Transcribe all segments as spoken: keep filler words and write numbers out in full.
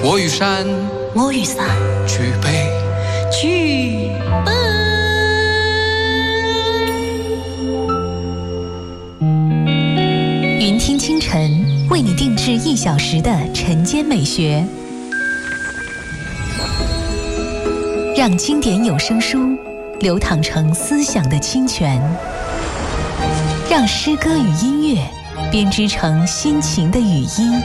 我与山， 我与伞， 举杯， 举杯。 云听清晨为你定制一小时的晨间美学，让经典有声书流淌成思想的清泉，让诗歌与音乐编织成心情的语音，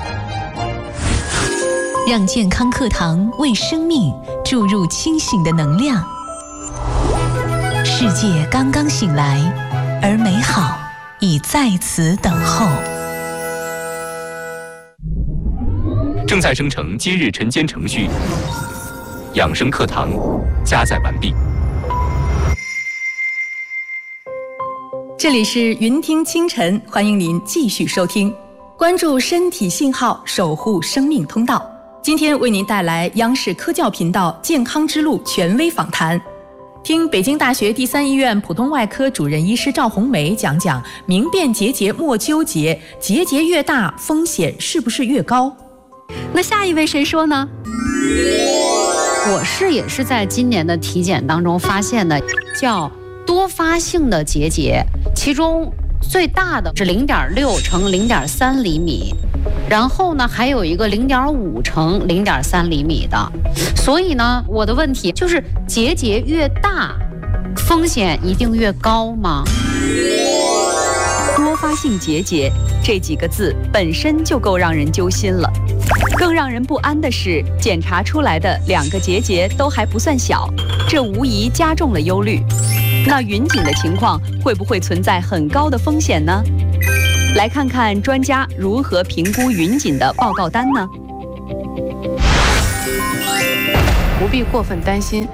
让健康课堂为生命注入清醒的能量。世界刚刚醒来，而美好已在此等候。 正在生成今日晨间程序，养生课堂加载完毕。 这里是云听清晨，欢迎您继续收听，关注身体信号，守护生命通道。今天为您带来央视科教频道健康之路权威访谈，听北京大学第三医院普通外科主任医师赵红梅讲讲明辨结节莫纠结，结节越大风险是不是越高？ 那下一位谁说呢？我是也是在今年的体检当中发现的，叫多发性的结节，其中最大的是零点六乘零点三厘米，然后呢还有一个零点五乘零点三厘米的。所以呢，我的问题就是结节越大，风险一定越高吗？ 多发性结节这几个字本身就够让人揪心了，更让人不安的是，检查出来的两个结节都还不算小，这无疑加重了忧虑。那云锦的情况会不会存在很高的风险呢？来看看专家如何评估云锦的报告单呢？ 不必过分担心。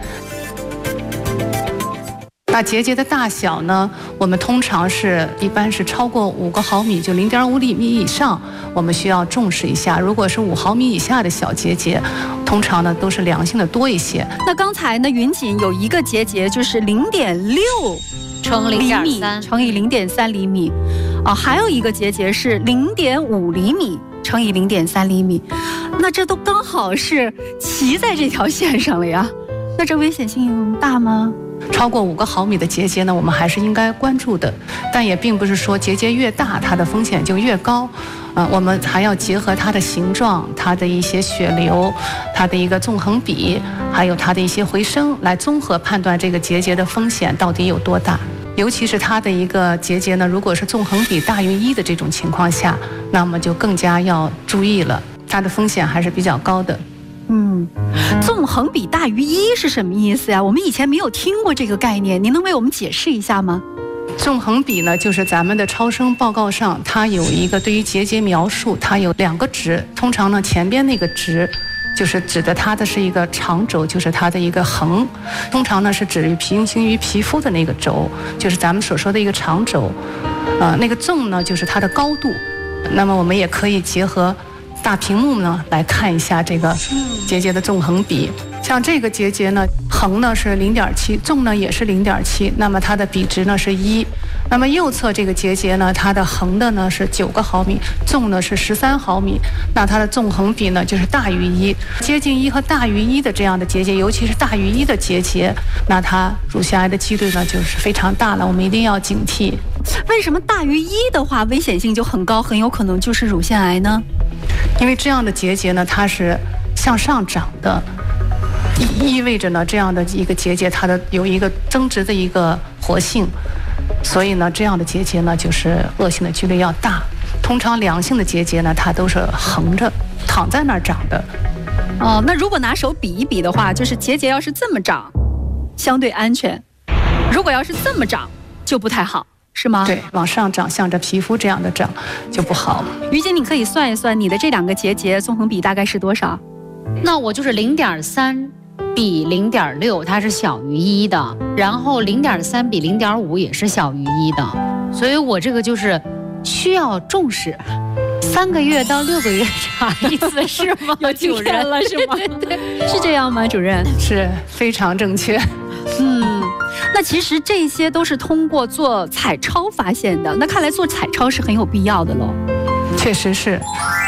那结节的大小呢，我们通常是一般是超过五个毫米，就零点五厘米以上，我们需要重视一下。如果是五毫米以下的小结节，通常呢都是良性的多一些。 那刚才呢，云锦有一个结节就是零点六乘零点三乘以零点三厘米，啊，还有一个结节是零点五厘米乘以零点三厘米，那这都刚好是骑在这条线上了呀。那这危险性大吗？ 超过五个毫米的结节呢，我们还是应该关注的，但也并不是说结节越大，它的风险就越高。呃，我们还要结合它的形状、它的一些血流、它的一个纵横比，还有它的一些回声，来综合判断这个结节的风险到底有多大。尤其是它的一个结节呢，如果是纵横比大于一的这种情况下，那么就更加要注意了，它的风险还是比较高的。 嗯，纵横比大于一是什么意思呀？我们以前没有听过这个概念，您能为我们解释一下吗？ 纵横比呢，就是咱们的超声报告上，它有一个对于结节描述，它有两个值。通常呢，前边那个值就是指的它的是一个长轴，就是它的一个横。通常呢是指于平行于皮肤的那个轴，就是咱们所说的一个长轴。呃，那个纵呢就是它的高度。那么我们也可以结合大屏幕呢来看一下这个结节的纵横比。像这个结节呢，横呢是零点七，纵呢也是零点七，那么它的比值呢是一。那么右侧这个结节呢，它的横的呢是九个毫米，纵呢是十三毫米，那它的纵横比呢就是大于一。接近一和大于一的这样的结节，尤其是大于一的结节，那它乳腺癌的几率呢就是非常大了，我们一定要警惕。 为什么大于一的话危险性就很高，很有可能就是乳腺癌呢？ 因为这样的结节呢，它是向上长的，意意味着呢，这样的一个结节，它的有一个增殖的一个活性，所以呢，这样的结节呢，就是恶性的几率要大。通常良性的结节呢，它都是横着躺在那儿长的。 哦，那如果拿手比一比的话，就是结节要是这么长，相对安全；如果要是这么长，就不太好。是吗？ 对，往上长，向着皮肤这样的长就不好。 于姐，你可以算一算你的这两个结节纵横比大概是多少？ 那我就是零点三比零点六，它是小于一的，然后零点三比零点五也是小于一的，所以我这个就是需要重视。三个月到六个月查一次是吗？ 有经验了是吗？对对，是这样吗，主任？ 是非常正确。 嗯，那其实这些都是通过做彩超发现的，那看来做彩超是很有必要的喽。 确实是。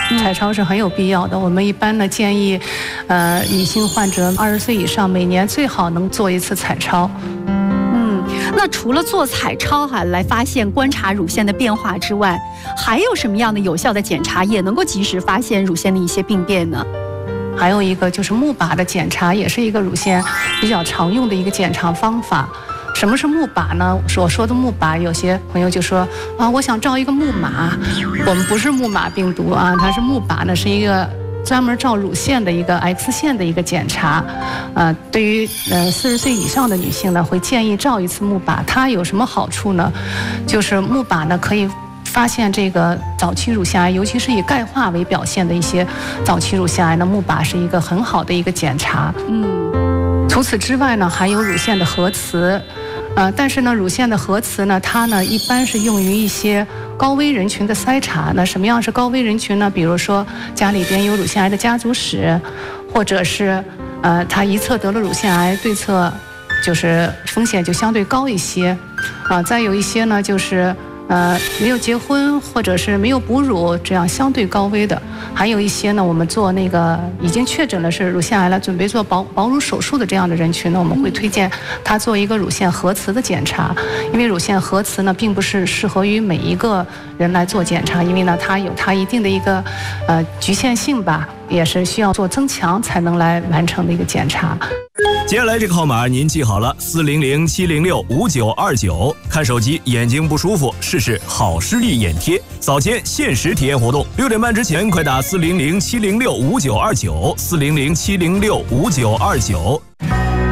彩超是很有必要的。我们一般呢建议，呃，女性患者二十岁以上每年最好能做一次彩超。 那除了做彩超哈、啊、来发现观察乳腺的变化之外，还有什么样的有效的检查也能够及时发现乳腺的一些病变呢？ 还有一个就是钼靶的检查，也是一个乳腺比较常用的一个检查方法。什么是钼靶呢？我说的钼靶，有些朋友就说啊，我想照一个钼码。我们不是钼马病毒啊，它是钼靶呢，是一个专门照乳腺的一个 X 线的一个检查。呃，对于呃四十岁以上的女性呢，会建议照一次钼靶。它有什么好处呢？就是钼靶呢可以发现这个早期乳腺癌，尤其是以钙化为表现的一些早期乳腺癌呢，钼靶是一个很好的一个检查。嗯，除此之外呢，还有乳腺的核磁。呃，但是呢，乳腺的核磁呢，它呢一般是用于一些高危人群的筛查。那什么样是高危人群呢？比如说家里边有乳腺癌的家族史，或者是呃他一侧得了乳腺癌，对侧就是风险就相对高一些。啊、呃，再有一些呢就是呃没有结婚或者是没有哺乳，这样相对高危的。还有一些呢，我们做那个已经确诊了是乳腺癌了，准备做保保乳手术的这样的人群呢，我们会推荐他做一个乳腺核磁的检查。因为乳腺核磁呢，并不是适合于每一个人来做检查，因为呢，它有它一定的一个呃局限性吧，也是需要做增强才能来完成的一个检查。 接下来这个号码您记好了，四零零七零六五九二九。看手机眼睛不舒服，试试好视力眼贴，早间限时体验活动，六点半之前快打四零零七零六五九二九，四零零七零六五九二九。